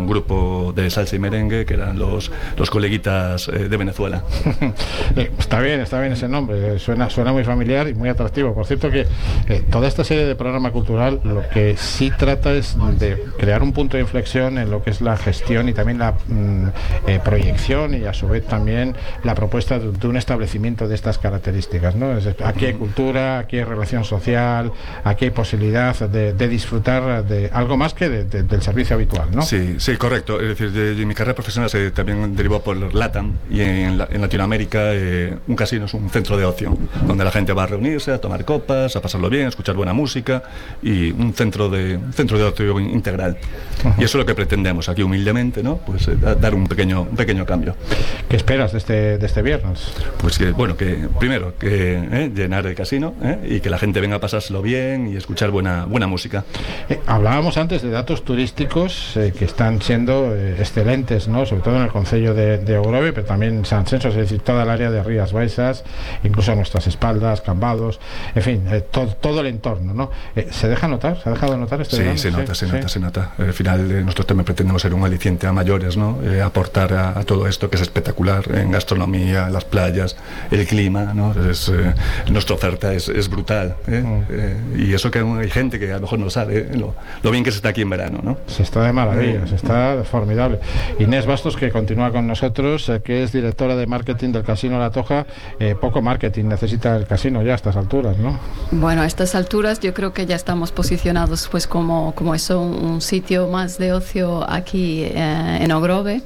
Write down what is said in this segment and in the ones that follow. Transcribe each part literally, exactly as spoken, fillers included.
un grupo de salsa y merengue que eran los, los coleguitas eh, de Venezuela. Está bien, está bien ese nombre, suena, suena muy familiar y muy atractivo. Por cierto que eh, toda esta serie de programa cultural lo que sí trata es de crear un punto de inflexión en lo que es la gestión y también la mm, eh, proyección y a su vez también la propuesta de, de un establecimiento de estas características, ¿no? Es, aquí hay cultura, aquí hay relación social, aquí hay posibilidad de, de disfrutar de algo más que de, de, del servicio habitual, ¿no? Sí, sí, correcto. Es decir, de, de mi carrera profesional se también derivó por LATAM y en, la, en Latinoamérica eh, un casino es un centro de ocio donde la gente va a reunirse, a tomar copas, a pasarlo bien, a escuchar buena música y un centro de, un centro de ocio integral. Uh-huh. Y eso es lo que pretendemos aquí humildemente, ¿no? Pues eh, dar un pequeño, un pequeño cambio. ¿Qué esperas de este, de este viernes? Pues que, bueno, que primero que eh, llenar el casino eh, y que la gente venga a pasárselo bien y escuchar buena, buena música. Eh, hablábamos antes de datos turísticos eh, que están siendo eh, excelentes, ¿no? Sobre todo en el concello de, de Ogrove, pero también en San Censo, es decir, toda el área de Rías Baixas, incluso a nuestras espaldas, Cambados, en fin, eh, to, todo el entorno, ¿no? Eh, ¿Se deja notar? ¿Se ha dejado notar este Sí, verano? se nota, sí, se sí. nota, se nota. Al final eh, nosotros también pretendemos ser un aliciente a mayores, ¿no? Eh, aportar a, a todo esto que es espectacular en gastronomía, las playas, el clima, ¿no? Es, eh, nuestra oferta es, es brutal, ¿eh? Mm. Eh, y eso que hay gente que a lo mejor no sabe ¿eh? lo, lo bien que se está aquí en verano, ¿no? Se está de maravilla, se está formidable. Inés Bastos, que continúa con nosotros, eh, que es directora de marketing del Casino La Toja. Eh, poco marketing necesita el casino ya a estas alturas, ¿no? Bueno, a estas alturas yo creo que ya estamos posicionados pues como, como eso, un, un sitio más de ocio aquí eh, en Ogrove.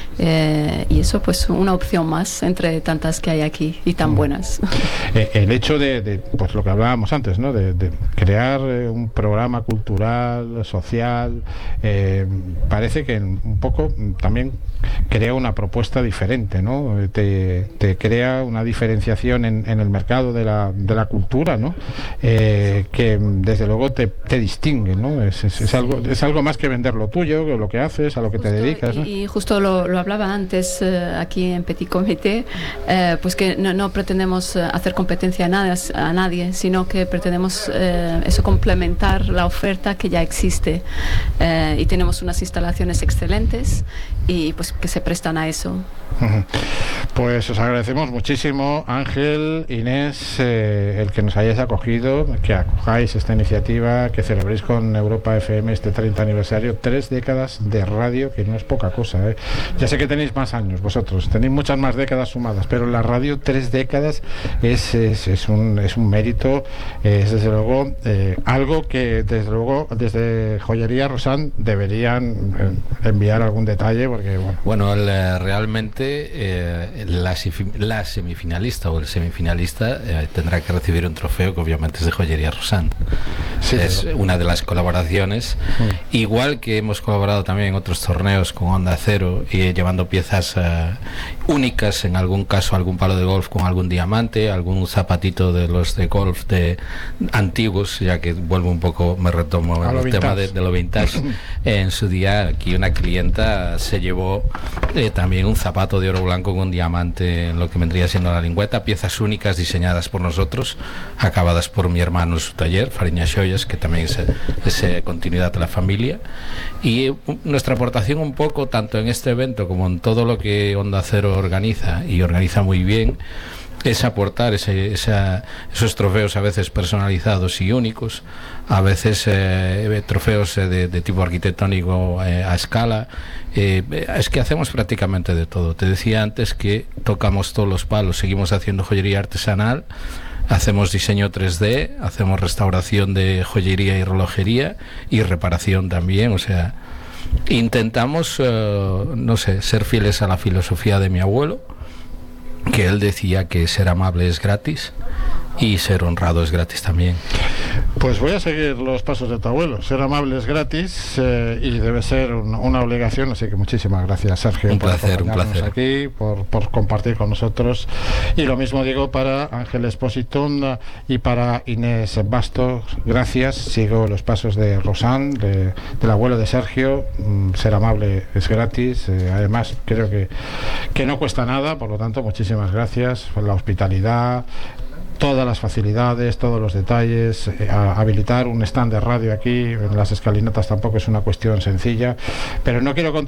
Eh, y eso pues una opción más entre tantas que hay aquí y tan buenas. Eh, el hecho de, de pues lo que hablábamos antes, ¿no? De, de crear eh, un programa cultural, social, eh, parece que un poco también crea una propuesta diferente, ¿no? Te, te crea una diferenciación en, en el mercado de la, de la cultura, ¿no? Eh, que desde luego te, te distingue, ¿no? Es, es, es, algo, es algo más que vender lo tuyo, lo que haces, a lo que justo, te dedicas, ¿no? Y, y justo lo, lo hablaba antes eh, aquí en Petit Comité, eh, pues que no, no pretendemos hacer competencia a nadie, a nadie sino que pretendemos eh, eso, complementar la oferta que ya existe, eh, y tenemos unas instalaciones excelentes y pues que se prestan a eso. Pues os agradecemos muchísimo, Ángel, Inés, eh, el que nos hayáis acogido, que acojáis esta iniciativa, que celebréis con Europa F M este treinta aniversario, tres décadas de radio, que no es poca cosa, ¿eh? Ya sé que tenéis más años vosotros, tenéis muchas más décadas sumadas, pero la radio tres décadas es, es, es, un, es un mérito, es desde luego eh, algo que desde luego desde Joyería Rosán deberían eh, enviar algún detalle, porque bueno, bueno el, eh, realmente eh, la, la semifinalista o el semifinalista eh, tendrá que recibir un trofeo que obviamente es de Joyería Rosán. Sí, es pero... una de las colaboraciones, sí. Igual que hemos colaborado también en otros torneos con Onda Cero y llevando piezas uh, únicas, en algún caso algún palo de golf con algún diamante, algún zapatito de los de golf de antiguos, ya que vuelvo un poco, me retomo el vintage. tema de, de lo vintage. En su día aquí una clienta se llevó eh, también un zapato de oro blanco con diamante en lo que vendría siendo la lingüeta, piezas únicas diseñadas por nosotros, acabadas por mi hermano en su taller, Fariña Xoyas, que también es, es eh, continuidad de la familia, y eh, nuestra aportación un poco tanto en este evento como en todo lo que Onda Cero organiza, y organiza muy bien, es aportar ese, esa, esos trofeos a veces personalizados y únicos, a veces eh, trofeos eh, de, de tipo arquitectónico eh, a escala. Eh, es que hacemos prácticamente de todo. Te decía antes que tocamos todos los palos, seguimos haciendo joyería artesanal, hacemos diseño tres D, hacemos restauración de joyería y relojería y reparación también, o sea, intentamos, eh, no sé, ser fieles a la filosofía de mi abuelo, que él decía que ser amable es gratis y ser honrado es gratis también. Pues voy a seguir los pasos de tu abuelo. Ser amable es gratis eh, y debe ser un, una obligación, así que muchísimas gracias, Sergio, un por placer, un placer aquí, por, por compartir con nosotros, y lo mismo digo para Ángel Espósito y para Inés Bastos. Gracias, sigo los pasos de Rosán, de, del abuelo de Sergio. Mm, ser amable es gratis, eh, además creo que, que no cuesta nada, por lo tanto muchísimas gracias por la hospitalidad, todas las facilidades, todos los detalles. Eh, a habilitar un stand de radio aquí en las escalinatas tampoco es una cuestión sencilla, pero no quiero continuar